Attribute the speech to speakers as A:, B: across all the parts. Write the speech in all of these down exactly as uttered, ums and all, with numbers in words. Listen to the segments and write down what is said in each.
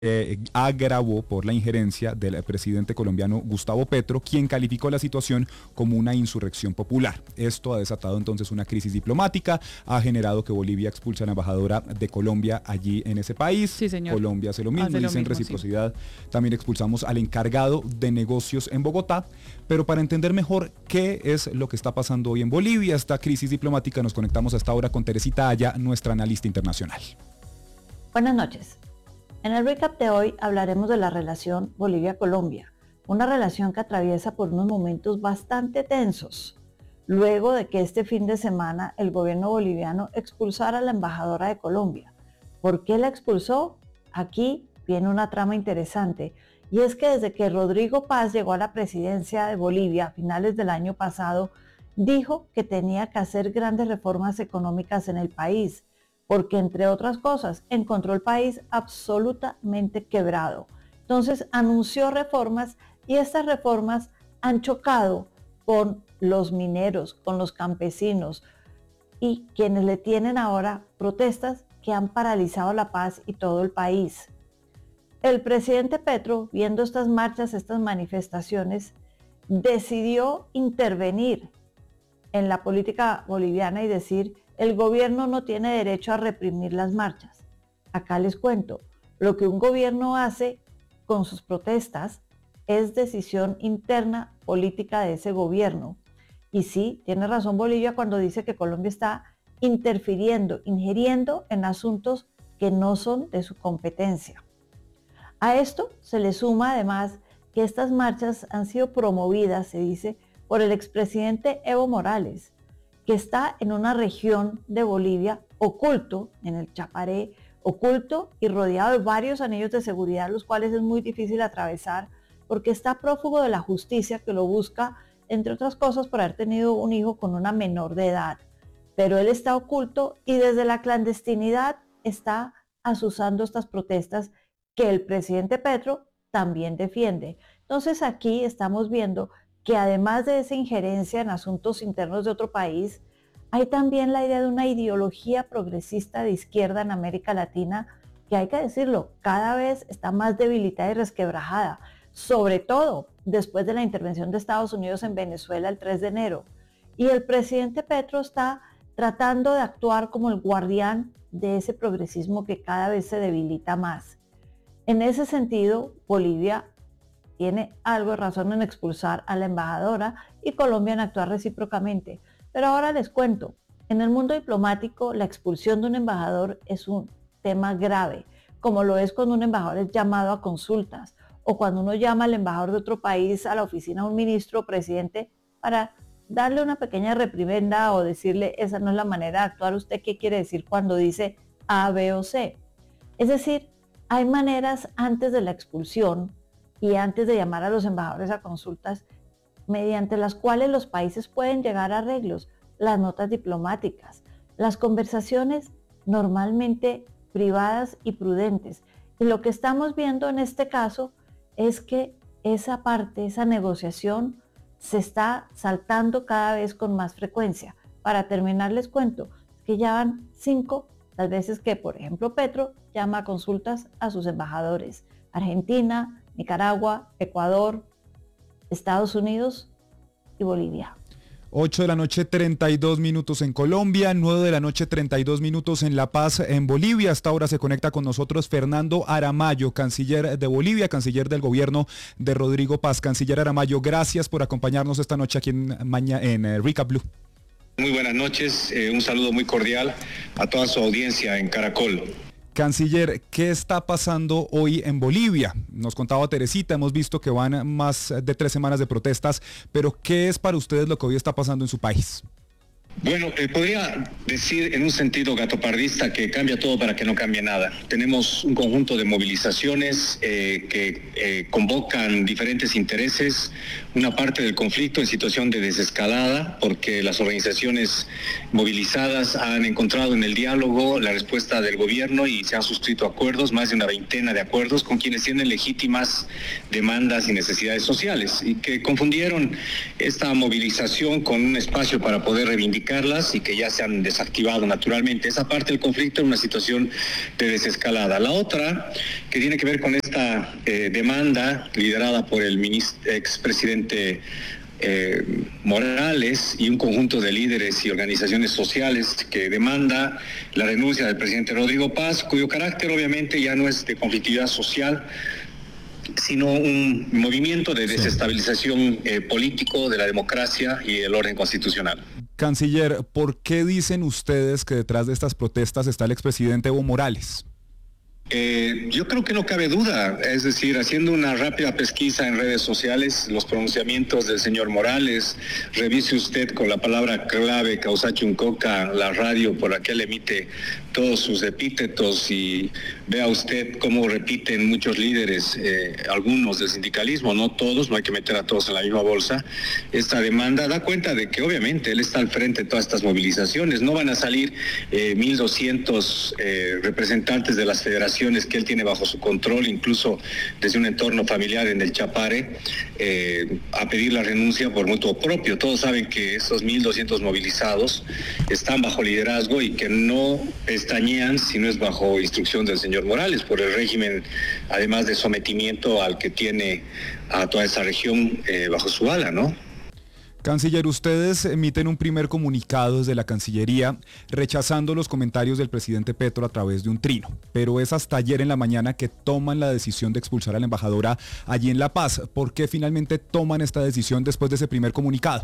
A: Eh, agravó por la injerencia del presidente colombiano Gustavo Petro, quien calificó la situación como una insurrección popular. Esto ha desatado entonces una crisis diplomática, ha generado que Bolivia expulse a la embajadora de Colombia allí en ese país.
B: Sí, señor.
A: Colombia hace lo mismo,
B: Hace lo
A: dice en
B: mismo,
A: reciprocidad. Sí. También expulsamos al encargado de negocios en Bogotá. Pero para entender mejor qué es lo que está pasando hoy en Bolivia, esta crisis diplomática, nos conectamos hasta ahora con Teresita Aya, nuestra analista internacional.
C: Buenas noches. En el recap de hoy hablaremos de la relación Bolivia-Colombia, una relación que atraviesa por unos momentos bastante tensos, luego de que este fin de semana el gobierno boliviano expulsara a la embajadora de Colombia. ¿Por qué la expulsó? Aquí viene una trama interesante, y es que desde que Rodrigo Paz llegó a la presidencia de Bolivia a finales del año pasado, dijo que tenía que hacer grandes reformas económicas en el país, porque entre otras cosas encontró el país absolutamente quebrado. Entonces anunció reformas y estas reformas han chocado con los mineros, con los campesinos y quienes le tienen ahora protestas que han paralizado la paz y todo el país. El presidente Petro, viendo estas marchas, estas manifestaciones, decidió intervenir en la política boliviana y decir: el gobierno no tiene derecho a reprimir las marchas. Acá les cuento, lo que un gobierno hace con sus protestas es decisión interna política de ese gobierno. Y sí, tiene razón Bolivia cuando dice que Colombia está interfiriendo, ingiriendo en asuntos que no son de su competencia. A esto se le suma además que estas marchas han sido promovidas, se dice, por el expresidente Evo Morales, que está en una región de Bolivia oculto, en el Chaparé, oculto y rodeado de varios anillos de seguridad, los cuales es muy difícil atravesar, porque está prófugo de la justicia que lo busca, entre otras cosas, por haber tenido un hijo con una menor de edad. Pero él está oculto y desde la clandestinidad está azuzando estas protestas que el presidente Petro también defiende. Entonces aquí estamos viendo que además de esa injerencia en asuntos internos de otro país, hay también la idea de una ideología progresista de izquierda en América Latina que, hay que decirlo, cada vez está más debilitada y resquebrajada, sobre todo después de la intervención de Estados Unidos en Venezuela el tres de enero. Y el presidente Petro está tratando de actuar como el guardián de ese progresismo que cada vez se debilita más. En ese sentido, Bolivia tiene algo de razón en expulsar a la embajadora y Colombia en actuar recíprocamente. Pero ahora les cuento, en el mundo diplomático la expulsión de un embajador es un tema grave, como lo es cuando un embajador es llamado a consultas o cuando uno llama al embajador de otro país a la oficina de un ministro o presidente para darle una pequeña reprimenda o decirle: esa no es la manera de actuar, ¿usted qué quiere decir cuando dice A, B o C? Es decir, hay maneras antes de la expulsión y antes de llamar a los embajadores a consultas, mediante las cuales los países pueden llegar a arreglos, las notas diplomáticas, las conversaciones normalmente privadas y prudentes. Y lo que estamos viendo en este caso es que esa parte, esa negociación, se está saltando cada vez con más frecuencia. Para terminar les cuento que ya van cinco las veces que, por ejemplo, Petro llama a consultas a sus embajadores: Argentina, Nicaragua, Ecuador, Estados Unidos y Bolivia.
A: ocho de la noche, treinta y dos minutos en Colombia, nueve de la noche, treinta y dos minutos en La Paz, en Bolivia. Hasta ahora se conecta con nosotros Fernando Aramayo, canciller de Bolivia, canciller del gobierno de Rodrigo Paz. Canciller Aramayo, gracias por acompañarnos esta noche aquí en, Maña, en uh, Recap Blue.
D: Muy buenas noches, eh, un saludo muy cordial a toda su audiencia en Caracol.
A: Canciller, ¿qué está pasando hoy en Bolivia? Nos contaba Teresita, hemos visto que van más de tres semanas de protestas, pero ¿qué es para ustedes lo que hoy está pasando en su país?
D: Bueno, eh, podría decir en un sentido gatopardista que cambia todo para que no cambie nada. Tenemos un conjunto de movilizaciones eh, que eh, convocan diferentes intereses, una parte del conflicto en situación de desescalada, porque las organizaciones movilizadas han encontrado en el diálogo la respuesta del gobierno y se han suscrito acuerdos, más de una veintena de acuerdos, con quienes tienen legítimas demandas y necesidades sociales, y que confundieron esta movilización con un espacio para poder reivindicar verificarlas y que ya se han desactivado naturalmente. Esa parte del conflicto es una situación de desescalada. La otra, que tiene que ver con esta eh, demanda liderada por el expresidente Eh, Morales y un conjunto de líderes y organizaciones sociales que demanda la renuncia del presidente Rodrigo Paz, cuyo carácter obviamente ya no es de conflictividad social, sino un movimiento de desestabilización eh, político de la democracia y el orden constitucional.
A: Canciller, ¿por qué dicen ustedes que detrás de estas protestas está el expresidente Evo Morales?
D: Eh, yo creo que no cabe duda, es decir, haciendo una rápida pesquisa en redes sociales, los pronunciamientos del señor Morales, revise usted con la palabra clave Causachuncoca, la radio por la que él emite todos sus epítetos, y vea usted cómo repiten muchos líderes, eh, algunos del sindicalismo, no todos, no hay que meter a todos en la misma bolsa, esta demanda da cuenta de que obviamente él está al frente de todas estas movilizaciones. No van a salir eh, mil doscientos eh, representantes de las federaciones que él tiene bajo su control, incluso desde un entorno familiar en el Chapare, eh, a pedir la renuncia por mutuo propio. Todos saben que esos mil doscientos movilizados están bajo liderazgo y que no pestañean si no es bajo instrucción del señor Morales, por el régimen, además de sometimiento al que tiene a toda esa región eh, bajo su ala, ¿no?
A: Canciller, ustedes emiten un primer comunicado desde la Cancillería rechazando los comentarios del presidente Petro a través de un trino, pero es hasta ayer en la mañana que toman la decisión de expulsar a la embajadora allí en La Paz. ¿Por qué finalmente toman esta decisión después de ese primer comunicado?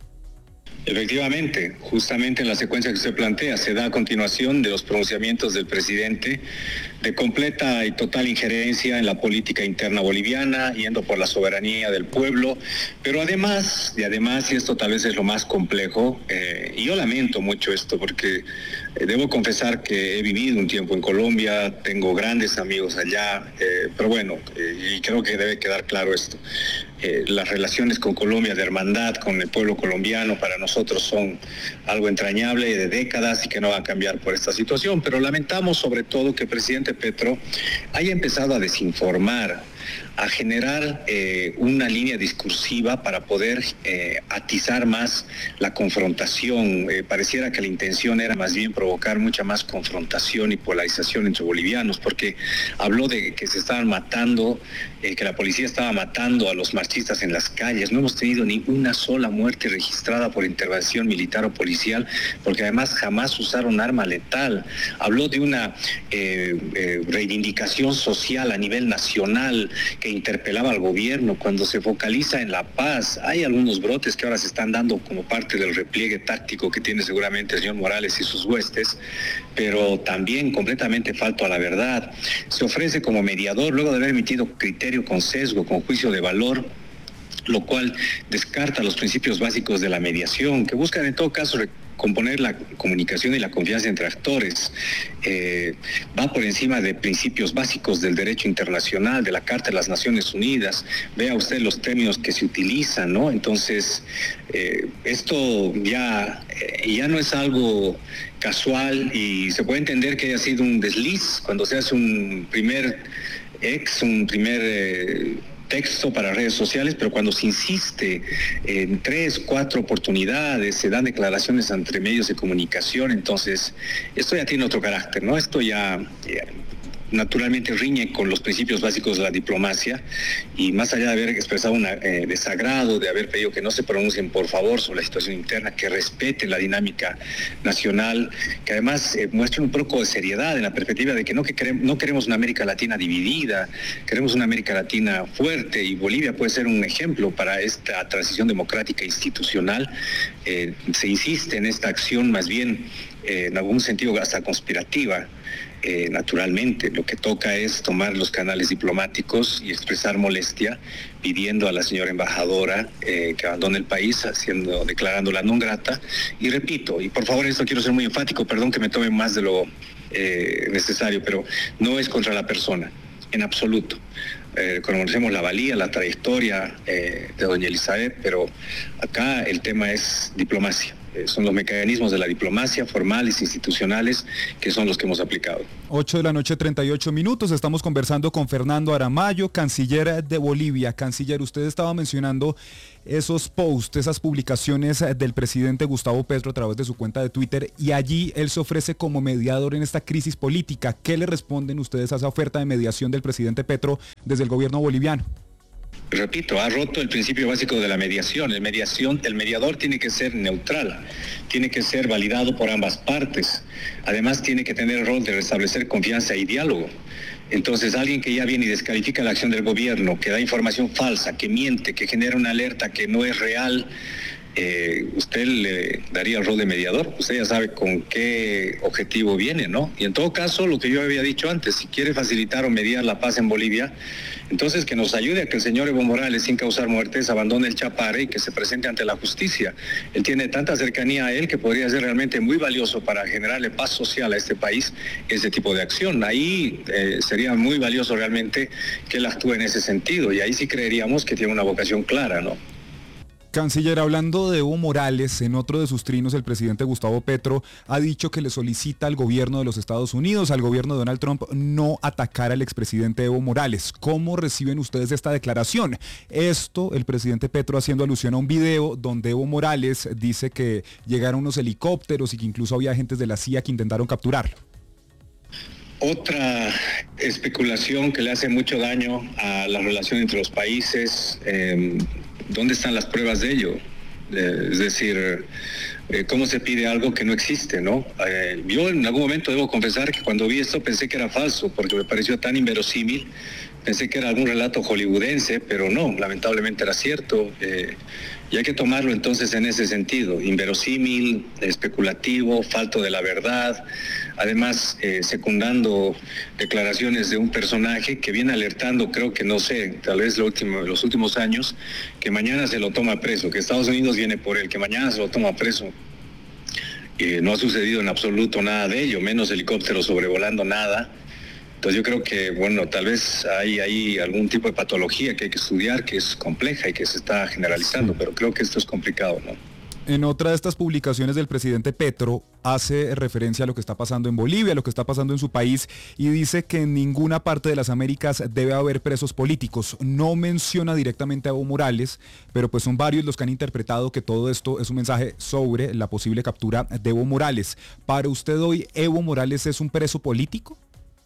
D: Efectivamente, justamente en la secuencia que usted plantea, se da a continuación de los pronunciamientos del presidente de completa y total injerencia en la política interna boliviana, yendo por la soberanía del pueblo, pero además, y además, y esto tal vez es lo más complejo, eh, y yo lamento mucho esto porque eh, debo confesar que he vivido un tiempo en Colombia, tengo grandes amigos allá, eh, pero bueno, eh, y creo que debe quedar claro esto. Eh, las relaciones con Colombia de hermandad, con el pueblo colombiano, para nosotros son algo entrañable de décadas y que no va a cambiar por esta situación, pero lamentamos sobre todo que el presidente Petro haya empezado a desinformar, a generar eh, una línea discursiva para poder eh, atizar más la confrontación. Eh, pareciera que la intención era más bien provocar mucha más confrontación y polarización entre bolivianos, porque habló de que se estaban matando, eh, que la policía estaba matando a los marchistas en las calles. No hemos tenido ni una sola muerte registrada por intervención militar o policial, porque además jamás usaron arma letal. Habló de una eh, eh, reivindicación social a nivel nacional que interpelaba al gobierno. Cuando se focaliza en la paz, hay algunos brotes que ahora se están dando como parte del repliegue táctico que tiene seguramente el señor Morales y sus huestes, pero también completamente falto a la verdad. Se ofrece como mediador luego de haber emitido criterio con sesgo, con juicio de valor, lo cual descarta los principios básicos de la mediación, que buscan en todo caso componer la comunicación y la confianza entre actores. Eh, va por encima de principios básicos del derecho internacional, de la Carta de las Naciones Unidas. Vea usted los términos que se utilizan, ¿no? Entonces, eh, esto ya, eh, ya no es algo casual y se puede entender que haya sido un desliz cuando se hace un primer ex, un primer... Eh, texto para redes sociales, pero cuando se insiste en tres, cuatro oportunidades, se dan declaraciones entre medios de comunicación, entonces esto ya tiene otro carácter, ¿no? Esto ya, ya naturalmente riñe con los principios básicos de la diplomacia, y más allá de haber expresado un eh, desagrado, de haber pedido que no se pronuncien por favor sobre la situación interna, que respeten la dinámica nacional, que además eh, muestren un poco de seriedad en la perspectiva de que no, que queremos, no queremos una América Latina dividida, queremos una América Latina fuerte, y Bolivia puede ser un ejemplo para esta transición democrática institucional. Eh, se insiste en esta acción más bien eh, en algún sentido hasta conspirativa. Eh, naturalmente, lo que toca es tomar los canales diplomáticos y expresar molestia, pidiendo a la señora embajadora eh, que abandone el país, haciendo, declarándola non grata. Y repito, y por favor, esto quiero ser muy enfático, perdón que me tome más de lo eh, necesario, pero no es contra la persona, en absoluto. Eh, conocemos la valía, la trayectoria eh, de doña Elizabeth, pero acá el tema es diplomacia. Eh, son los mecanismos de la diplomacia formales, institucionales, que son los que hemos aplicado.
A: ocho de la noche, treinta y ocho minutos. Estamos conversando con Fernando Aramayo, canciller de Bolivia. Canciller, usted estaba mencionando esos posts, esas publicaciones del presidente Gustavo Petro a través de su cuenta de Twitter, y allí él se ofrece como mediador en esta crisis política. ¿Qué le responden ustedes a esa oferta de mediación del presidente Petro desde el gobierno boliviano?
D: Repito, ha roto el principio básico de la mediación. El mediación, el mediador tiene que ser neutral, tiene que ser validado por ambas partes. Además, tiene que tener el rol de restablecer confianza y diálogo. Entonces, alguien que ya viene y descalifica la acción del gobierno, que da información falsa, que miente, que genera una alerta que no es real, eh, ¿usted le daría el rol de mediador? Usted ya sabe con qué objetivo viene, ¿no? Y en todo caso, lo que yo había dicho antes, si quiere facilitar o mediar la paz en Bolivia, entonces que nos ayude a que el señor Evo Morales, sin causar muertes, abandone el Chapare y que se presente ante la justicia. Él tiene tanta cercanía a él que podría ser realmente muy valioso para generarle paz social a este país, ese tipo de acción. Ahí eh, sería muy valioso realmente que él actúe en ese sentido, y ahí sí creeríamos que tiene una vocación clara, ¿no?
A: Canciller, hablando de Evo Morales, en otro de sus trinos el presidente Gustavo Petro ha dicho que le solicita al gobierno de los Estados Unidos, al gobierno de Donald Trump, no atacar al expresidente Evo Morales. ¿Cómo reciben ustedes esta declaración? Esto, el presidente Petro haciendo alusión a un video donde Evo Morales dice que llegaron unos helicópteros y que incluso había agentes de la C I A que intentaron capturarlo.
D: Otra especulación que le hace mucho daño a la relación entre los países. eh, ¿Dónde están las pruebas de ello? Eh, es decir, eh, ¿cómo se pide algo que no existe, no? Eh, yo en algún momento debo confesar que cuando vi esto pensé que era falso, porque me pareció tan inverosímil. Pensé que era algún relato hollywoodense, pero no, lamentablemente era cierto. Eh, y hay que tomarlo entonces en ese sentido, inverosímil, especulativo, falto de la verdad. Además, eh, secundando declaraciones de un personaje que viene alertando, creo que no sé, tal vez lo último, los últimos años, que mañana se lo toma preso, que Estados Unidos viene por él, que mañana se lo toma preso. Eh, no ha sucedido en absoluto nada de ello, menos helicópteros sobrevolando, nada. Entonces yo creo que, bueno, tal vez hay, hay algún tipo de patología que hay que estudiar, que es compleja y que se está generalizando, sí. Pero creo que esto es complicado, ¿no?
A: En otra de estas publicaciones del presidente Petro hace referencia a lo que está pasando en Bolivia, a lo que está pasando en su país, y dice que en ninguna parte de las Américas debe haber presos políticos. No menciona directamente a Evo Morales, pero pues son varios los que han interpretado que todo esto es un mensaje sobre la posible captura de Evo Morales. ¿Para usted hoy Evo Morales es un preso político?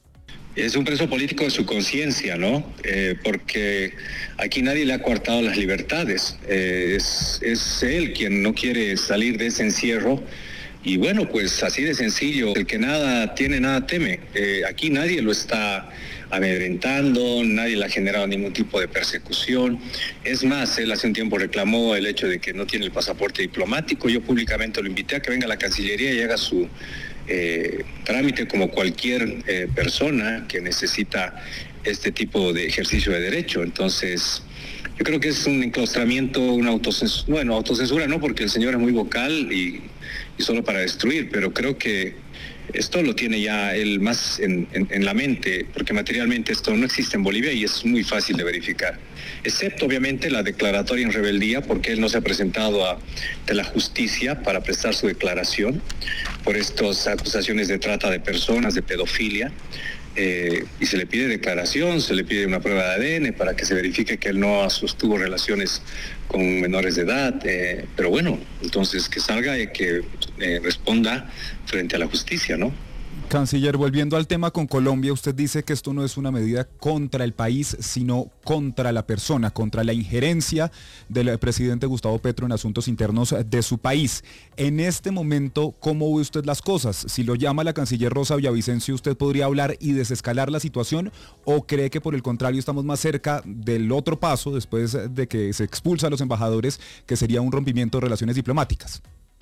D: Es un preso político de su conciencia, ¿no? Eh, porque aquí nadie le ha coartado las libertades. Eh, es, es él quien no quiere salir de ese encierro. Y bueno, pues así de sencillo, el que nada tiene, nada teme. Eh, aquí nadie lo está amedrentando, nadie le ha generado ningún tipo de persecución. Es más, él hace un tiempo reclamó el hecho de que no tiene el pasaporte diplomático. Yo públicamente lo invité a que venga a la Cancillería y haga su Eh, trámite como cualquier eh, persona que necesita este tipo de ejercicio de derecho. Entonces, yo creo que es un enclaustramiento, una autocensura, bueno, autocensura no, porque el señor es muy vocal y, y solo para destruir, pero creo que esto lo tiene ya él más en, en, en la mente, porque materialmente esto no existe en Bolivia y es muy fácil de verificar, excepto obviamente la declaratoria en rebeldía, porque él no se ha presentado ante la justicia para prestar su declaración por estas acusaciones de trata de personas, de pedofilia, eh, y se le pide declaración, se le pide una prueba de A D N para que se verifique que él no sostuvo relaciones con menores de edad, eh, pero bueno, entonces que salga y que eh, responda frente a la justicia, ¿no?
A: Canciller, volviendo al tema con Colombia, usted dice que esto no es una medida contra el país, sino contra la persona, contra la injerencia del presidente Gustavo Petro en asuntos internos de su país. En este momento, ¿cómo ve usted las cosas? Si lo llama la canciller Rosa Villavicencio, ¿usted podría hablar y desescalar la situación? ¿O cree que por el contrario estamos más cerca del otro paso, después de que se expulsa a los embajadores, que sería un rompimiento de relaciones diplomáticas?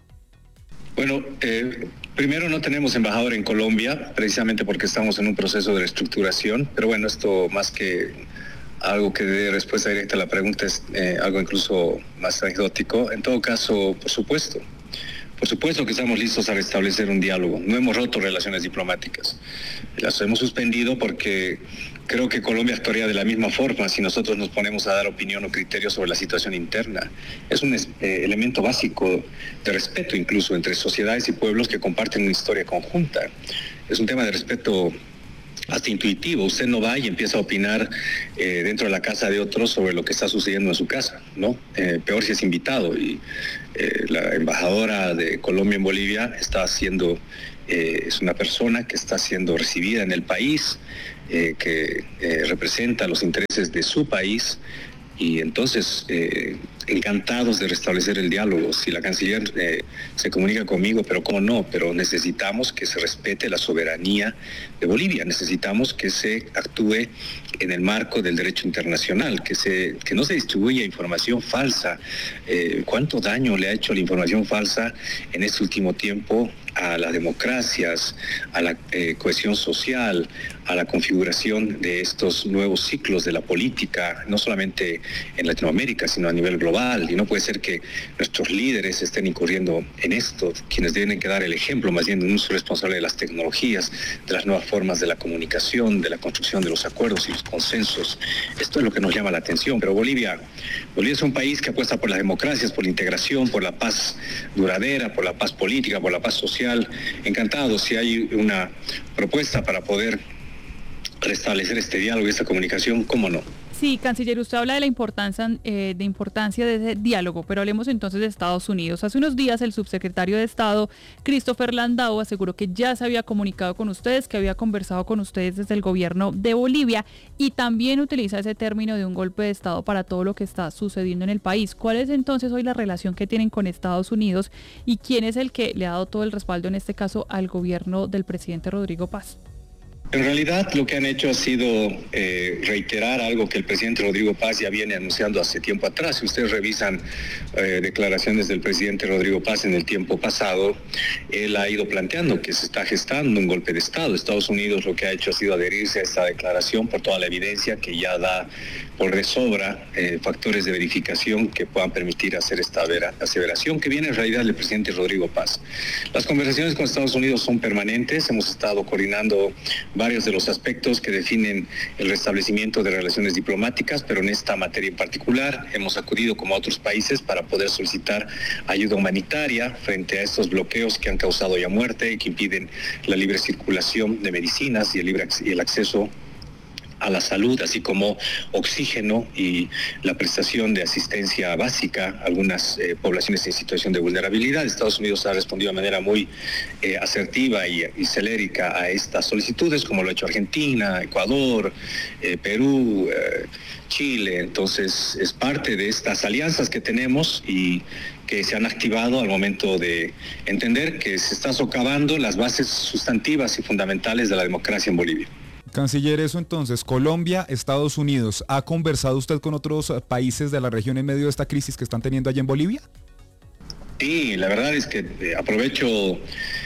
D: Bueno, eh, primero no tenemos embajador en Colombia, precisamente porque estamos en un proceso de reestructuración, pero bueno, esto más que algo que dé respuesta directa a la pregunta es eh, algo incluso más anecdótico. En todo caso, por supuesto, por supuesto que estamos listos a restablecer un diálogo. No hemos roto relaciones diplomáticas, las hemos suspendido porque creo que Colombia actuaría de la misma forma si nosotros nos ponemos a dar opinión o criterio sobre la situación interna. Es un eh, elemento básico de respeto incluso entre sociedades y pueblos que comparten una historia conjunta. Es un tema de respeto hasta intuitivo. Usted no va y empieza a opinar eh, dentro de la casa de otros sobre lo que está sucediendo en su casa, ¿no? Eh, peor si es invitado. Y eh, la embajadora de Colombia en Bolivia está haciendo, eh, es una persona que está siendo recibida en el país, eh, que eh, representa los intereses de su país, y entonces eh, encantados de restablecer el diálogo. Si la canciller eh, se comunica conmigo, pero cómo no, pero necesitamos que se respete la soberanía de Bolivia, necesitamos que se actúe en el marco del derecho internacional, que, se, que no se distribuya información falsa. Eh, ¿Cuánto daño le ha hecho la información falsa en este último tiempo a las democracias, a la eh, cohesión social, a la configuración de estos nuevos ciclos de la política, no solamente en Latinoamérica, sino a nivel global? Y no puede ser que nuestros líderes estén incurriendo en esto, quienes tienen que dar el ejemplo, más bien un uso responsable de las tecnologías, de las nuevas formas de la comunicación, de la construcción de los acuerdos y los consensos. Esto es lo que nos llama la atención. Pero Bolivia, Bolivia es un país que apuesta por las democracias, por la integración, por la paz duradera, por la paz política, por la paz social. Encantado si hay una propuesta para poder restablecer este diálogo y esta comunicación, ¿cómo no?
B: Sí, canciller, usted habla de la importancia, eh, de importancia de ese diálogo, pero hablemos entonces de Estados Unidos. Hace unos días el subsecretario de Estado, Christopher Landau, aseguró que ya se había comunicado con ustedes, que había conversado con ustedes desde el gobierno de Bolivia, y también utiliza ese término de un golpe de Estado para todo lo que está sucediendo en el país. ¿Cuál es entonces hoy la relación que tienen con Estados Unidos y quién es el que le ha dado todo el respaldo, en este caso, al gobierno del presidente Rodrigo Paz?
D: En realidad lo que han hecho ha sido eh, reiterar algo que el presidente Rodrigo Paz ya viene anunciando hace tiempo atrás. Si ustedes revisan eh, declaraciones del presidente Rodrigo Paz en el tiempo pasado, él ha ido planteando que se está gestando un golpe de Estado. Estados Unidos lo que ha hecho ha sido adherirse a esta declaración por toda la evidencia que ya da por de sobra eh, factores de verificación que puedan permitir hacer esta vera, aseveración que viene en realidad del presidente Rodrigo Paz. Las conversaciones con Estados Unidos son permanentes. Hemos estado coordinando varios de los aspectos que definen el restablecimiento de relaciones diplomáticas, pero en esta materia en particular hemos acudido como a otros países para poder solicitar ayuda humanitaria frente a estos bloqueos que han causado ya muerte y que impiden la libre circulación de medicinas y el, libre, y el acceso a la salud, así como oxígeno y la prestación de asistencia básica a algunas eh, poblaciones en situación de vulnerabilidad. Estados Unidos ha respondido de manera muy eh, asertiva y, y celérica a estas solicitudes, como lo ha hecho Argentina, Ecuador, eh, Perú, eh, Chile. Entonces es parte de estas alianzas que tenemos y que se han activado al momento de entender que se están socavando las bases sustantivas y fundamentales de la democracia en Bolivia.
A: Canciller, eso entonces, Colombia, Estados Unidos, ¿ha conversado usted con otros países de la región en medio de esta crisis que están teniendo allá en Bolivia?
D: Sí, la verdad es que eh, aprovecho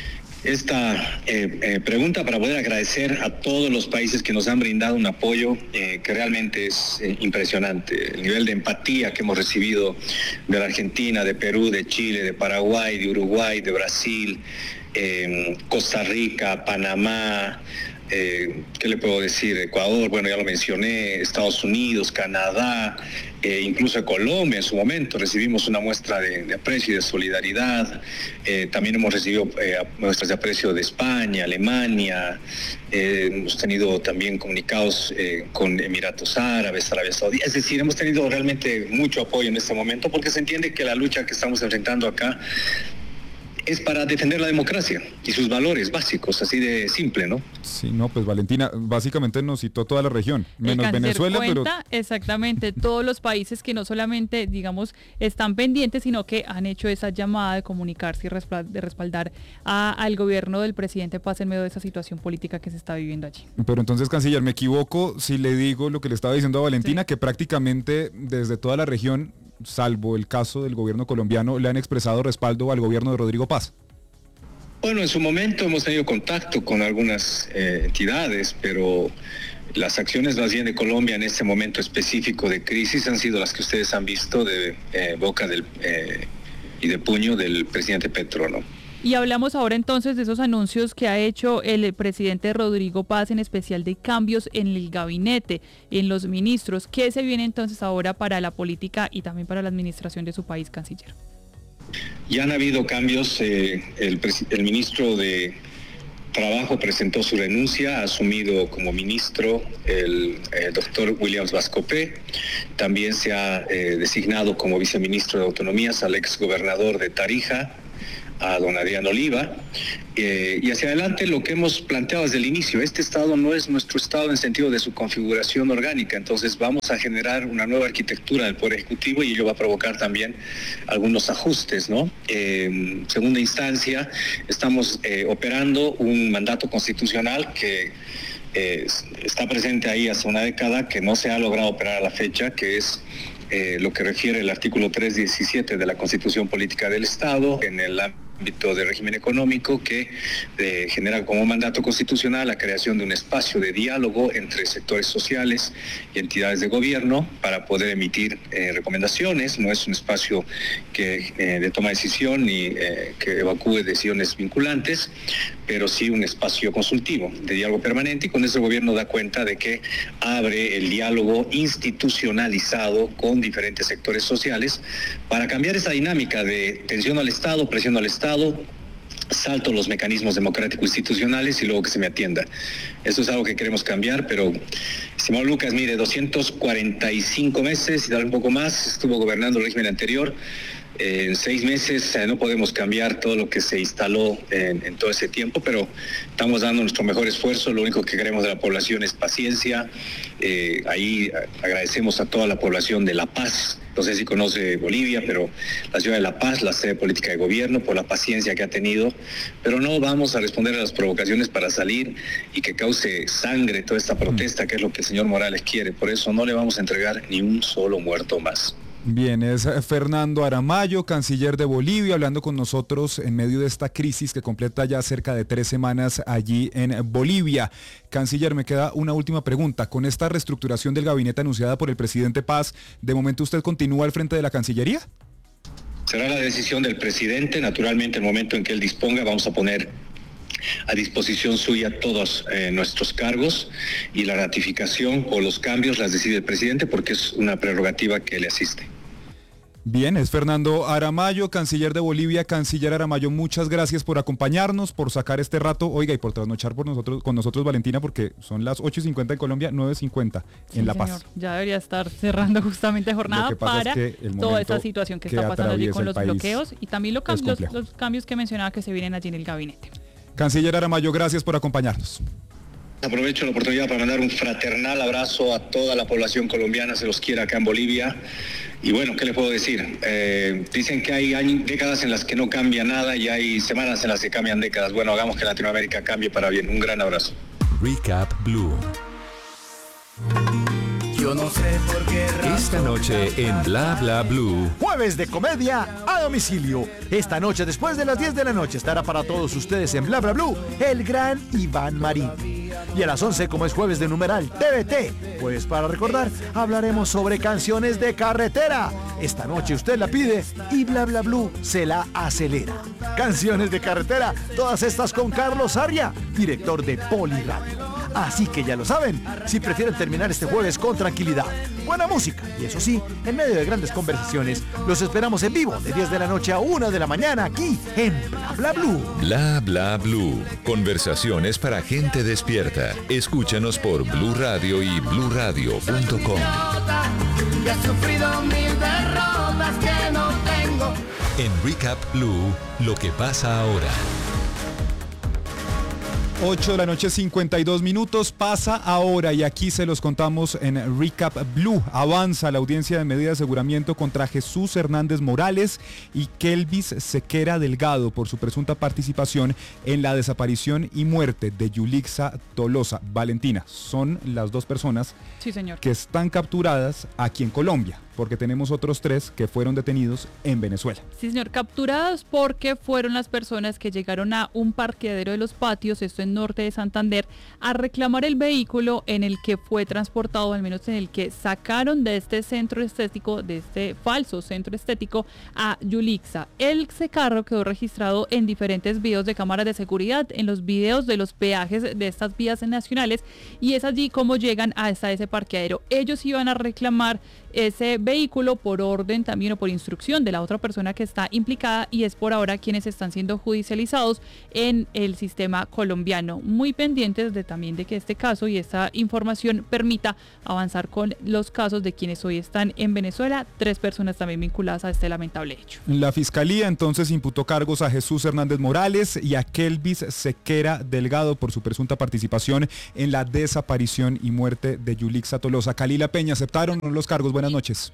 D: esta eh, eh, pregunta para poder agradecer a todos los países que nos han brindado un apoyo eh, que realmente es eh, impresionante. El nivel de empatía que hemos recibido de la Argentina, de Perú, de Chile, de Paraguay, de Uruguay, de Brasil, eh, Costa Rica, Panamá, Eh, ¿qué le puedo decir? Ecuador, bueno, ya lo mencioné, Estados Unidos, Canadá, eh, incluso Colombia en su momento. Recibimos una muestra de, de aprecio y de solidaridad. Eh, también hemos recibido eh, muestras de aprecio de España, Alemania. Eh, hemos tenido también comunicados eh, con Emiratos Árabes, Arabia Saudí. Es decir, hemos tenido realmente mucho apoyo en este momento porque se entiende que la lucha que estamos enfrentando acá es para defender la democracia y sus valores básicos, así de simple, ¿no?
A: Sí, no, pues Valentina, básicamente nos citó toda la región, menos Venezuela,
B: cuenta,
A: pero...
B: exactamente, todos los países que no solamente, digamos, están pendientes, sino que han hecho esa llamada de comunicarse y de respaldar a, al gobierno del presidente Paz en medio de esa situación política que se está viviendo allí.
A: Pero entonces, canciller, me equivoco si le digo lo que le estaba diciendo a Valentina, sí, que prácticamente desde toda la región, salvo el caso del gobierno colombiano, le han expresado respaldo al gobierno de Rodrigo Paz.
D: Bueno, en su momento hemos tenido contacto con algunas eh, entidades, pero las acciones más bien de Colombia en este momento específico de crisis han sido las que ustedes han visto de eh, boca del, eh, y de puño del presidente Petro, ¿no?
B: Y hablamos ahora entonces de esos anuncios que ha hecho el presidente Rodrigo Paz, en especial de cambios en el gabinete, en los ministros. ¿Qué se viene entonces ahora para la política y también para la administración de su país, canciller?
D: Ya han habido cambios. Eh, el, el ministro de Trabajo presentó su renuncia, ha asumido como ministro el, el doctor Williams Vascopé. También se ha eh, designado como viceministro de Autonomías al exgobernador de Tarija, a don Adrián Oliva, eh, y hacia adelante lo que hemos planteado desde el inicio: este Estado no es nuestro Estado en sentido de su configuración orgánica, entonces vamos a generar una nueva arquitectura del Poder Ejecutivo y ello va a provocar también algunos ajustes, ¿no? Eh, en segunda instancia, estamos eh, operando un mandato constitucional que eh, está presente ahí hace una década, que no se ha logrado operar a la fecha, que es eh, lo que refiere el artículo trescientos diecisiete de la Constitución Política del Estado en el ámbito de régimen económico, que eh, genera como mandato constitucional la creación de un espacio de diálogo entre sectores sociales y entidades de gobierno para poder emitir eh, recomendaciones. No es un espacio que eh, de toma de decisión ni eh, que evacúe decisiones vinculantes, pero sí un espacio consultivo de diálogo permanente, y con eso el gobierno da cuenta de que abre el diálogo institucionalizado con diferentes sectores sociales para cambiar esa dinámica de tensión al Estado, presión al Estado, salto los mecanismos democráticos institucionales y luego que se me atienda. Eso es algo que queremos cambiar, pero, estimado Lucas, mire, doscientos cuarenta y cinco meses y tal un poco más estuvo gobernando el régimen anterior. Eh, en seis meses eh, no podemos cambiar todo lo que se instaló en, en todo ese tiempo, pero estamos dando nuestro mejor esfuerzo. Lo único que queremos de la población es paciencia. Eh, ahí agradecemos a toda la población de La Paz. No sé si conoce Bolivia, pero la ciudad de La Paz, la sede política de gobierno, por la paciencia que ha tenido. Pero no vamos a responder a las provocaciones para salir y que cause sangre toda esta protesta, que es lo que el señor Morales quiere. Por eso no le vamos a entregar ni un solo muerto más.
A: Bien, es Fernando Aramayo, canciller de Bolivia, hablando con nosotros en medio de esta crisis que completa ya cerca de tres semanas allí en Bolivia. Canciller, me queda una última pregunta. Con esta reestructuración del gabinete anunciada por el presidente Paz, ¿de momento usted continúa al frente de la Cancillería?
D: Será la decisión del presidente. Naturalmente, el momento en que él disponga, vamos a poner a disposición suya todos eh, nuestros cargos, y la ratificación o los cambios las decide el presidente porque es una prerrogativa que le asiste.
A: Bien, es Fernando Aramayo, canciller de Bolivia. Canciller Aramayo, muchas gracias por acompañarnos, por sacar este rato, oiga, y por trasnochar por nosotros, con nosotros, Valentina, porque son las ocho y cincuenta en Colombia, nueve y cincuenta en
B: sí,
A: La Paz.
B: Señor. Ya debería estar cerrando justamente jornada para es que toda esta situación que, que está pasando allí con los bloqueos y también lo cam- los, los cambios que mencionaba que se vienen allí en el gabinete.
A: Canciller Aramayo, gracias por acompañarnos.
D: Aprovecho la oportunidad para mandar un fraternal abrazo a toda la población colombiana, se los quiere acá en Bolivia. Y bueno, ¿qué les puedo decir? Eh, dicen que hay años, décadas en las que no cambia nada y hay semanas en las que cambian décadas. Bueno, hagamos que Latinoamérica cambie para bien. Un gran abrazo.
E: Recap Blue.
F: Yo no sé por qué razón.
E: Esta noche en Bla Bla Blue.
F: Jueves de comedia a domicilio. Esta noche, después de las diez de la noche, estará para todos ustedes en Bla Bla Blue el gran Iván Marín. Y a las once, como es jueves de numeral T V T, pues para recordar, hablaremos sobre canciones de carretera. Esta noche usted la pide y Bla Bla Blue se la acelera. Canciones de carretera, todas estas con Carlos Aria, director de Poliradio. Así que ya lo saben, si prefieren terminar este jueves con tranquilidad, buena música y eso sí, en medio de grandes conversaciones, los esperamos en vivo de diez de la noche a una de la mañana aquí en Bla Bla Blue.
E: Bla Bla Blue. Conversaciones para gente despierta. Escúchanos por Blue Radio y blue radio punto com.
G: Ya he sufrido mil derrotas que no tengo.
E: En Recap Blue, lo que pasa ahora.
A: ocho de la noche, cincuenta y dos minutos, pasa ahora y aquí se los contamos en Recap Blue. Avanza la audiencia de medida de aseguramiento contra Jesús Hernández Morales y Kelvis Sequera Delgado por su presunta participación en la desaparición y muerte de Yulixa Tolosa. Valentina, son las dos personas
B: sí, señor.
A: que están capturadas aquí en Colombia. porque tenemos otros tres que fueron detenidos en Venezuela.
B: Sí, señor, capturados porque fueron las personas que llegaron a un parqueadero de Los Patios, esto en norte de Santander, a reclamar el vehículo en el que fue transportado, al menos en el que sacaron de este centro estético, de este falso centro estético, a Yulixa. Ese carro quedó registrado en diferentes videos de cámaras de seguridad, en los videos de los peajes de estas vías nacionales, y es allí como llegan hasta ese parqueadero. Ellos iban a reclamar ese vehículo por orden también o por instrucción de la otra persona que está implicada, y es por ahora quienes están siendo judicializados en el sistema colombiano. Muy pendientes de también de que este caso y esta información permita avanzar con los casos de quienes hoy están en Venezuela, tres personas también vinculadas a este lamentable hecho.
A: La Fiscalía entonces imputó cargos a Jesús Hernández Morales y a Kelvis Sequera Delgado por su presunta participación en la desaparición y muerte de Yulixa Tolosa. Kalila Peña, ¿aceptaron los cargos? Buenas noches.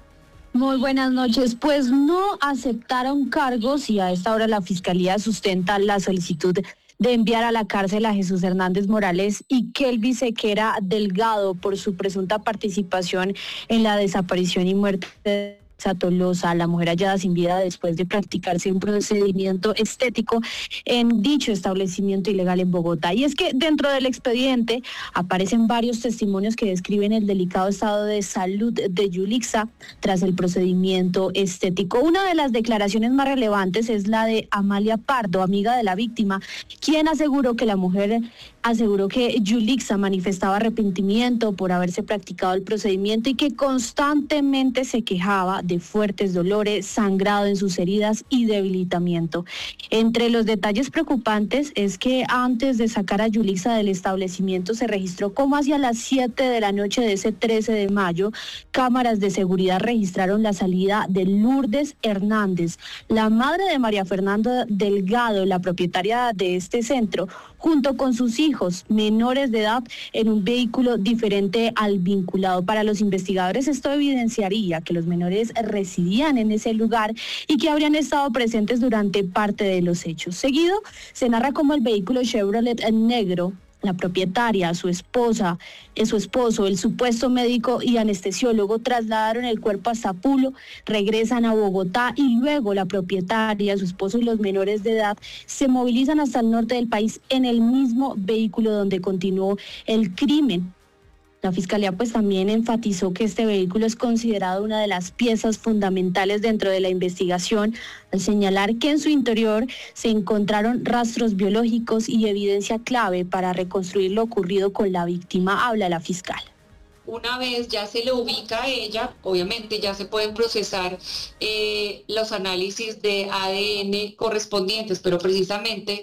H: Muy buenas noches. Pues no aceptaron cargos y a esta hora la Fiscalía sustenta la solicitud de enviar a la cárcel a Jesús Hernández Morales y Kelvis Sequera Delgado por su presunta participación en la desaparición y muerte de Tolosa, la mujer hallada sin vida después de practicarse un procedimiento estético en dicho establecimiento ilegal en Bogotá. Y es que dentro del expediente aparecen varios testimonios que describen el delicado estado de salud de Yulixa tras el procedimiento estético. Una de las declaraciones más relevantes es la de Amalia Pardo, amiga de la víctima, quien aseguró que la mujer aseguró que Yulixa manifestaba arrepentimiento por haberse practicado el procedimiento y que constantemente se quejaba de fuertes dolores, sangrado en sus heridas y debilitamiento. Entre los detalles preocupantes es que antes de sacar a Yulixa del establecimiento se registró como hacia las siete de la noche de ese trece de mayo, cámaras de seguridad registraron la salida de Lourdes Hernández, la madre de María Fernanda Delgado, la propietaria de este centro, junto con sus hijos menores de edad en un vehículo diferente al vinculado. Para los investigadores esto evidenciaría que los menores residían en ese lugar y que habrían estado presentes durante parte de los hechos. Seguido se narra cómo el vehículo Chevrolet negro, la propietaria, su esposa, su esposo, el supuesto médico y anestesiólogo trasladaron el cuerpo hasta Pulo, regresan a Bogotá y luego la propietaria, su esposo y los menores de edad se movilizan hasta el norte del país en el mismo vehículo donde continuó el crimen. La Fiscalía pues también enfatizó que este vehículo es considerado una de las piezas fundamentales dentro de la investigación, al señalar que en su interior se encontraron rastros biológicos y evidencia clave para reconstruir lo ocurrido con la víctima, habla la fiscal.
I: Una vez ya se le ubica a ella, obviamente ya se pueden procesar eh, los análisis de A D N correspondientes, pero precisamente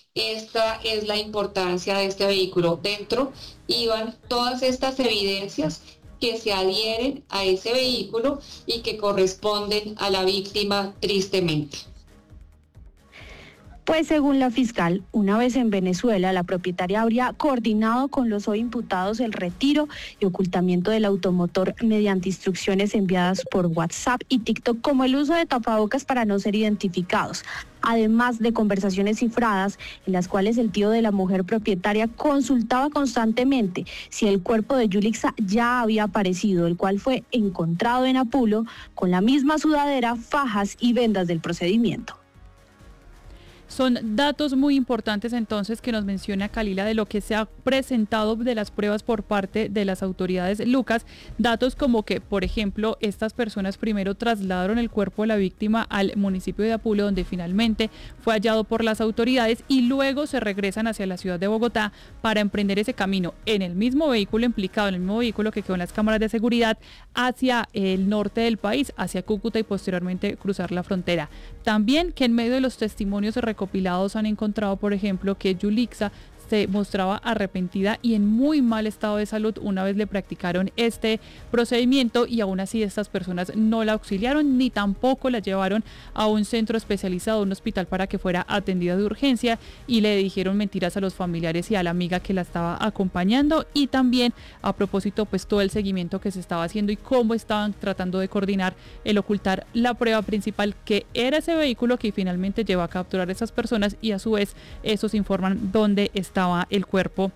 I: esta es la importancia de este vehículo. Dentro iban todas estas evidencias que se adhieren a ese vehículo y que corresponden a la víctima tristemente.
H: Pues según la fiscal, una vez en Venezuela, la propietaria habría coordinado con los hoy imputados el retiro y ocultamiento del automotor mediante instrucciones enviadas por WhatsApp y TikTok, como el uso de tapabocas para no ser identificados, además de conversaciones cifradas en las cuales el tío de la mujer propietaria consultaba constantemente si el cuerpo de Yulixa ya había aparecido, el cual fue encontrado en Apulo con la misma sudadera, fajas y vendas del procedimiento.
B: Son datos muy importantes entonces que nos menciona Kalila de lo que se ha presentado de las pruebas por parte de las autoridades. Lucas, datos como que, por ejemplo, estas personas primero trasladaron el cuerpo de la víctima al municipio de Apulo, donde finalmente fue hallado por las autoridades, y luego se regresan hacia la ciudad de Bogotá para emprender ese camino en el mismo vehículo implicado, en el mismo vehículo que quedó en las cámaras de seguridad, hacia el norte del país, hacia Cúcuta, y posteriormente cruzar la frontera. También que en medio de los testimonios recopilados han encontrado, por ejemplo, que Yulixa se mostraba arrepentida y en muy mal estado de salud una vez le practicaron este procedimiento, y aún así estas personas no la auxiliaron ni tampoco la llevaron a un centro especializado, un hospital, para que fuera atendida de urgencia, y le dijeron mentiras a los familiares y a la amiga que la estaba acompañando. Y también a propósito pues todo el seguimiento que se estaba haciendo y cómo estaban tratando de coordinar el ocultar la prueba principal, que era ese vehículo que finalmente llevó a capturar a esas personas, y a su vez esos informan dónde está estaba el cuerpo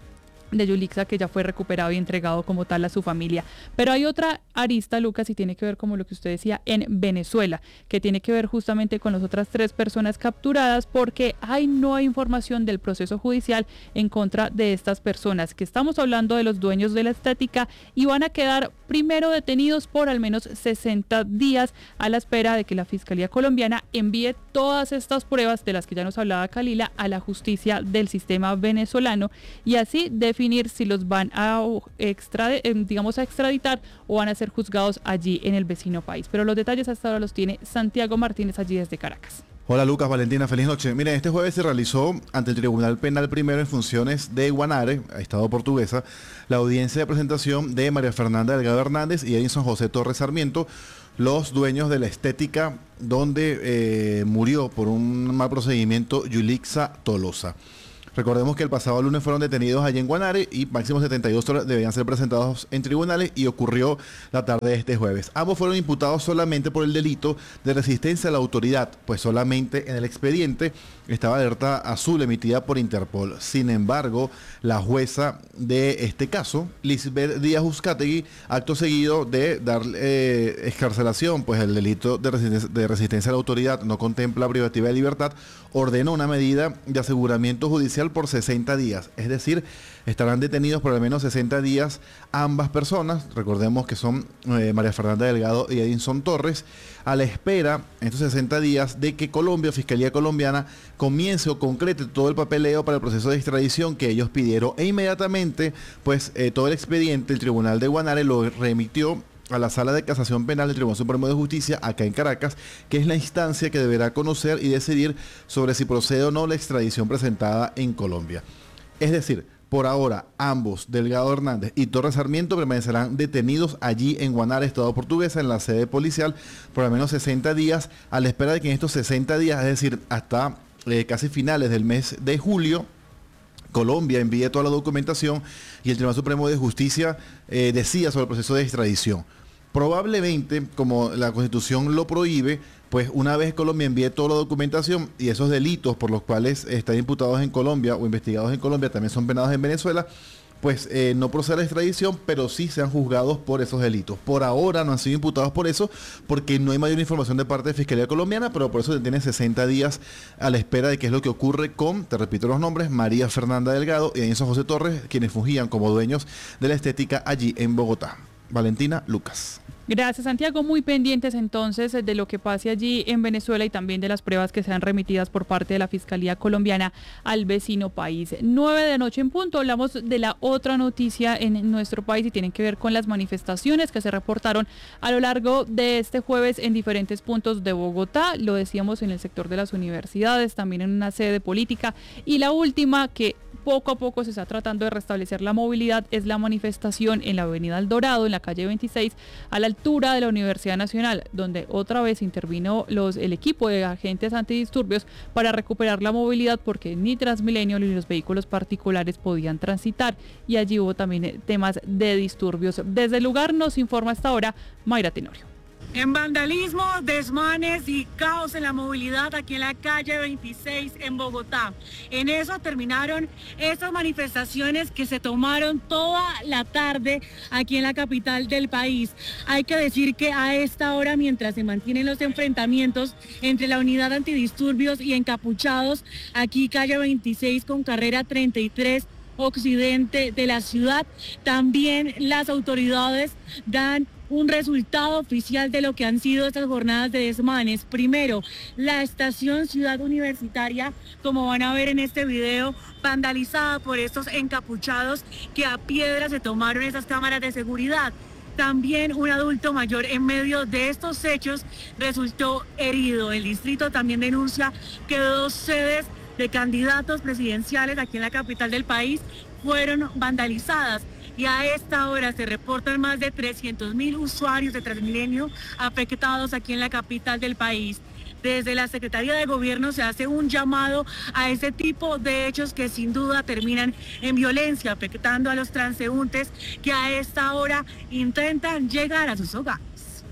B: de Yulixa, que ya fue recuperado y entregado como tal a su familia. Pero hay otra arista, Lucas, y tiene que ver, como lo que usted decía, en Venezuela, que tiene que ver justamente con las otras tres personas capturadas, porque hay no hay información del proceso judicial en contra de estas personas, que estamos hablando de los dueños de la estética, y van a quedar primero detenidos por al menos sesenta días a la espera de que la Fiscalía colombiana envíe todas estas pruebas de las que ya nos hablaba Kalila a la justicia del sistema venezolano, y así definir si los van a, extrade, digamos, a extraditar o van a ser juzgados allí en el vecino país. Pero los detalles hasta ahora los tiene Santiago Martínez allí desde Caracas.
J: Hola Lucas, Valentina, feliz noche. Miren, este jueves se realizó ante el Tribunal Penal Primero en funciones de Guanare, Estado Portuguesa, la audiencia de presentación de María Fernanda Delgado Hernández y Edison José Torres Sarmiento, los dueños de la estética donde eh, murió por un mal procedimiento Yulixa Tolosa. Recordemos que el pasado lunes fueron detenidos allí en Guanare y máximo setenta y dos horas debían ser presentados en tribunales, y ocurrió la tarde de este jueves. Ambos fueron imputados solamente por el delito de resistencia a la autoridad, pues solamente en el expediente estaba alerta azul emitida por Interpol. Sin embargo, la jueza de este caso, Lisbeth Díaz Uzcategui, acto seguido de dar eh, excarcelación, pues el delito de resistencia, de resistencia a la autoridad no contempla privativa de libertad, ordenó una medida de aseguramiento judicial por sesenta días, es decir, estarán detenidos por al menos sesenta días ambas personas. Recordemos que son eh, María Fernanda Delgado y Edison Torres, a la espera en estos sesenta días de que Colombia, Fiscalía colombiana, comience o concrete todo el papeleo para el proceso de extradición que ellos pidieron, e inmediatamente pues eh, todo el expediente el Tribunal de Guanare lo remitió a la Sala de Casación Penal del Tribunal Supremo de Justicia acá en Caracas, que es la instancia que deberá conocer y decidir sobre si procede o no la extradición presentada en Colombia. Es decir, por ahora, ambos, Delgado Hernández y Torres Sarmiento, permanecerán detenidos allí en Guanare, Estado Portuguesa, en la sede policial, por al menos sesenta días, a la espera de que en estos sesenta días, es decir, hasta eh, casi finales del mes de julio, Colombia envíe toda la documentación y el Tribunal Supremo de Justicia eh, decida sobre el proceso de extradición. Probablemente, como la Constitución lo prohíbe, pues una vez Colombia envíe toda la documentación y esos delitos por los cuales están imputados en Colombia o investigados en Colombia también son penados en Venezuela, pues eh, no procede la extradición, pero sí sean juzgados por esos delitos. Por ahora no han sido imputados por eso, porque no hay mayor información de parte de Fiscalía colombiana, pero por eso tienen sesenta días a la espera de qué es lo que ocurre con, te repito los nombres, María Fernanda Delgado y Edison José Torres, quienes fungían como dueños de la estética allí en Bogotá. Valentina, Lucas.
B: Gracias, Santiago. Muy pendientes entonces de lo que pase allí en Venezuela y también de las pruebas que sean remitidas por parte de la Fiscalía colombiana al vecino país. Nueve de la noche en punto, hablamos de la otra noticia en nuestro país y tienen que ver con las manifestaciones que se reportaron a lo largo de este jueves en diferentes puntos de Bogotá. Lo decíamos en el sector de las universidades, también en una sede política, y la última que poco a poco se está tratando de restablecer la movilidad es la manifestación en la avenida El Dorado, en la calle veintiséis, a la altura de la Universidad Nacional, donde otra vez intervino los, el equipo de agentes antidisturbios para recuperar la movilidad, porque ni Transmilenio ni los vehículos particulares podían transitar, y allí hubo también temas de disturbios. Desde el lugar nos informa hasta ahora Mayra Tenorio.
K: En vandalismo, desmanes y caos en la movilidad aquí en la calle veintiséis en Bogotá. En eso terminaron estas manifestaciones que se tomaron toda la tarde aquí en la capital del país. Hay que decir que a esta hora, mientras se mantienen los enfrentamientos entre la unidad antidisturbios y encapuchados, aquí calle veintiséis con carrera treinta y tres occidente de la ciudad, también las autoridades dan un resultado oficial de lo que han sido estas jornadas de desmanes. Primero, la estación Ciudad Universitaria, como van a ver en este video, vandalizada por estos encapuchados que a piedra se tomaron esas cámaras de seguridad. También un adulto mayor en medio de estos hechos resultó herido. El distrito también denuncia que dos sedes de candidatos presidenciales aquí en la capital del país fueron vandalizadas. Y a esta hora se reportan más de trescientos mil usuarios de Transmilenio afectados aquí en la capital del país. Desde la Secretaría de Gobierno se hace un llamado a ese tipo de hechos que sin duda terminan en violencia, afectando a los transeúntes que a esta hora intentan llegar a sus hogares.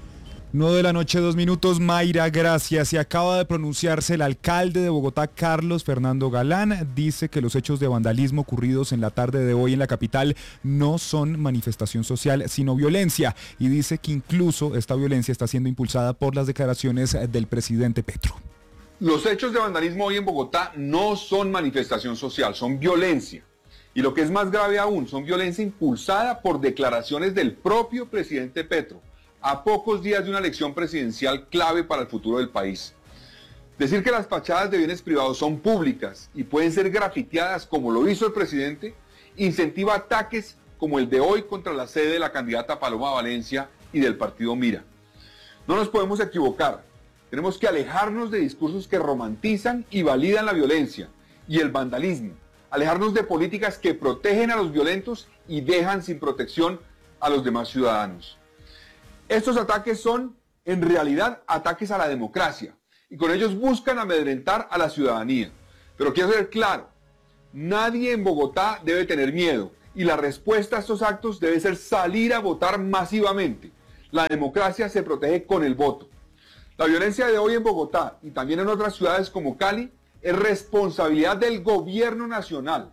A: nueve de la noche, dos minutos. Mayra, gracias. Se acaba de pronunciarse el alcalde de Bogotá, Carlos Fernando Galán. Dice que los hechos de vandalismo ocurridos en la tarde de hoy en la capital no son manifestación social, sino violencia. Y dice que incluso esta violencia está siendo impulsada por las declaraciones del presidente Petro.
L: Los hechos de vandalismo hoy en Bogotá no son manifestación social, son violencia. Y lo que es más grave aún, son violencia impulsada por declaraciones del propio presidente Petro, a pocos días de una elección presidencial clave para el futuro del país. Decir que las fachadas de bienes privados son públicas y pueden ser grafiteadas como lo hizo el presidente, incentiva ataques como el de hoy contra la sede de la candidata Paloma Valencia y del partido Mira. No nos podemos equivocar, tenemos que alejarnos de discursos que romantizan y validan la violencia y el vandalismo, alejarnos de políticas que protegen a los violentos y dejan sin protección a los demás ciudadanos. Estos ataques son, en realidad, ataques a la democracia y con ellos buscan amedrentar a la ciudadanía. Pero quiero ser claro, nadie en Bogotá debe tener miedo y la respuesta a estos actos debe ser salir a votar masivamente. La democracia se protege con el voto. La violencia de hoy en Bogotá y también en otras ciudades como Cali es responsabilidad del gobierno nacional.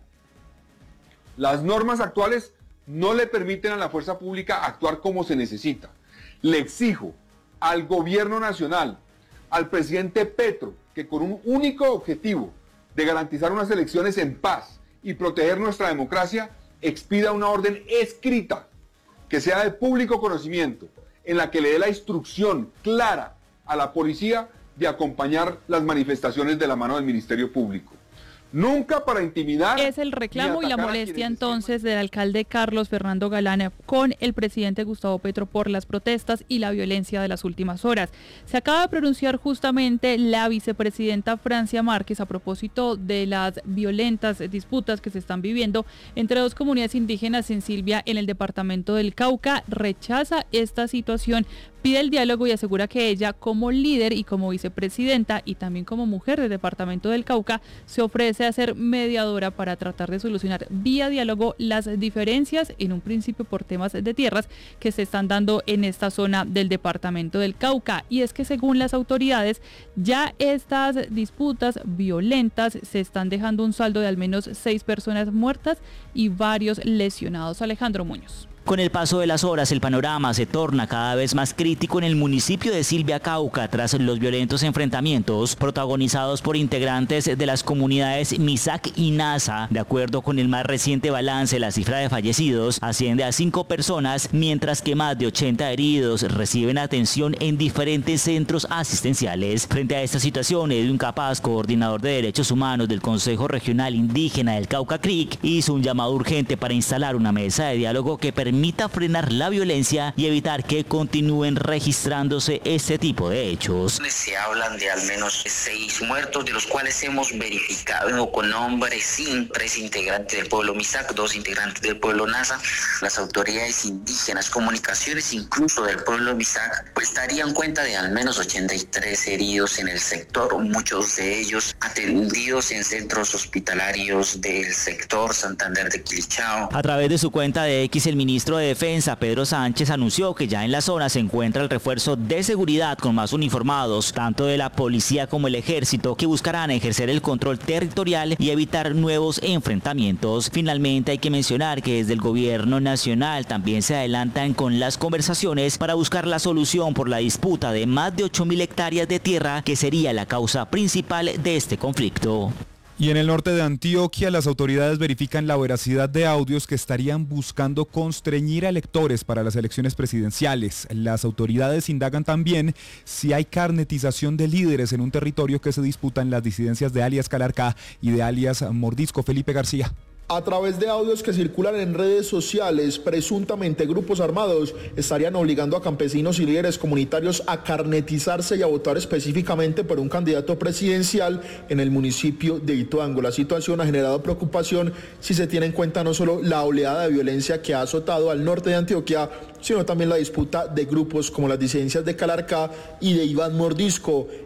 L: Las normas actuales no le permiten a la fuerza pública actuar como se necesita. Le exijo al gobierno nacional, al presidente Petro, que con un único objetivo de garantizar unas elecciones en paz y proteger nuestra democracia, expida una orden escrita que sea de público conocimiento, en la que le dé la instrucción clara a la policía de acompañar las manifestaciones de la mano del Ministerio Público. Nunca para intimidar.
B: Es el reclamo y la molestia entonces del alcalde Carlos Fernando Galán con el presidente Gustavo Petro por las protestas y la violencia de las últimas horas. Se acaba de pronunciar justamente la vicepresidenta Francia Márquez a propósito de las violentas disputas que se están viviendo entre dos comunidades indígenas en Silvia, en el departamento del Cauca. Rechaza esta situación, pide el diálogo y asegura que ella, como líder y como vicepresidenta y también como mujer del departamento del Cauca, se ofrece a ser mediadora para tratar de solucionar vía diálogo las diferencias, en un principio por temas de tierras, que se están dando en esta zona del departamento del Cauca. Y es que según las autoridades, ya estas disputas violentas se están dejando un saldo de al menos seis personas muertas y varios lesionados. Alejandro Muñoz.
M: Con el paso de las horas, el panorama se torna cada vez más crítico en el municipio de Silvia, Cauca, tras los violentos enfrentamientos protagonizados por integrantes de las comunidades Misac y Nasa. De acuerdo con el más reciente balance, la cifra de fallecidos asciende a cinco personas, mientras que más de ochenta heridos reciben atención en diferentes centros asistenciales. Frente a esta situación, Edwin Capaz, coordinador de Derechos Humanos del Consejo Regional Indígena del Cauca Creek, hizo un llamado urgente para instalar una mesa de diálogo que permita permita frenar la violencia y evitar que continúen registrándose este tipo de hechos.
N: Se hablan de al menos seis muertos, de los cuales hemos verificado con nombres sin tres integrantes del pueblo Misac, dos integrantes del pueblo Nasa. Las autoridades indígenas, comunicaciones incluso del pueblo Misac, pues darían cuenta de al menos ochenta y tres heridos en el sector, muchos de ellos atendidos en centros hospitalarios del sector Santander de Quilichao.
M: A través de su cuenta de X, el ministro de Defensa, Pedro Sánchez, anunció que ya en la zona se encuentra el refuerzo de seguridad con más uniformados, tanto de la policía como el ejército, que buscarán ejercer el control territorial y evitar nuevos enfrentamientos. Finalmente, hay que mencionar que desde el gobierno nacional también se adelantan con las conversaciones para buscar la solución por la disputa de más de ocho mil hectáreas de tierra, que sería la causa principal de este conflicto.
A: Y en el norte de Antioquia, las autoridades verifican la veracidad de audios que estarían buscando constreñir a electores para las elecciones presidenciales. Las autoridades indagan también si hay carnetización de líderes en un territorio que se disputan las disidencias de alias Calarcá y de alias Mordisco. Felipe García.
O: A través de audios que circulan en redes sociales, presuntamente grupos armados estarían obligando a campesinos y líderes comunitarios a carnetizarse y a votar específicamente por un candidato presidencial en el municipio de Ituango. La situación ha generado preocupación si se tiene en cuenta no solo la oleada de violencia que ha azotado al norte de Antioquia, sino también la disputa de grupos como las disidencias de Calarcá y de Iván Mordisco.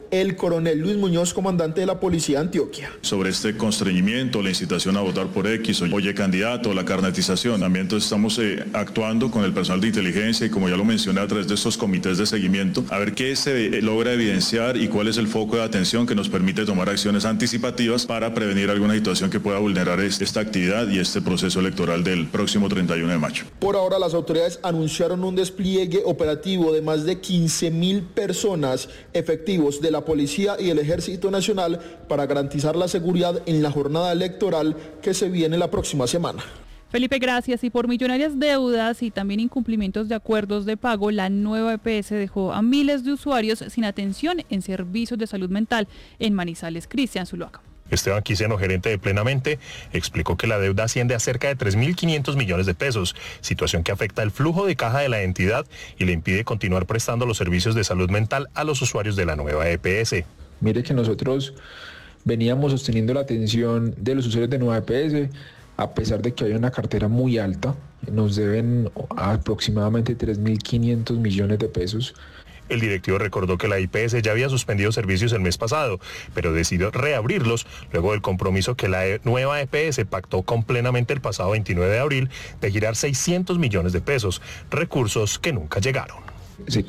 O: el coronel Luis Muñoz, comandante de la Policía de Antioquia.
P: Sobre este constreñimiento, la incitación a votar por X, oye candidato, la carnetización, también entonces estamos eh, actuando con el personal de inteligencia y, como ya lo mencioné, a través de estos comités de seguimiento, a ver qué se eh, logra evidenciar y cuál es el foco de atención que nos permite tomar acciones anticipativas para prevenir alguna situación que pueda vulnerar esta actividad y este proceso electoral del próximo treinta y uno de mayo.
O: Por ahora, las autoridades anunciaron un despliegue operativo de más de quince mil personas efectivos de la Policía y el Ejército Nacional para garantizar la seguridad en la jornada electoral que se viene la próxima semana.
B: Felipe, gracias. Y por millonarias deudas y también incumplimientos de acuerdos de pago, la nueva E P S dejó a miles de usuarios sin atención en servicios de salud mental en Manizales. Cristian Zuluaga.
Q: Esteban Quiseno, gerente de Plenamente, explicó que la deuda asciende a cerca de tres mil quinientos millones de pesos, situación que afecta el flujo de caja de la entidad y le impide continuar prestando los servicios de salud mental a los usuarios de la nueva E P S.
R: Mire que nosotros veníamos sosteniendo la atención de los usuarios de nueva E P S, a pesar de que hay una cartera muy alta, nos deben aproximadamente tres mil quinientos millones de pesos.
Q: El directivo recordó que la I P S ya había suspendido servicios el mes pasado, pero decidió reabrirlos luego del compromiso que la nueva E P S pactó con Plenamente el pasado veintinueve de abril de girar seiscientos millones de pesos, recursos que nunca llegaron.
R: Se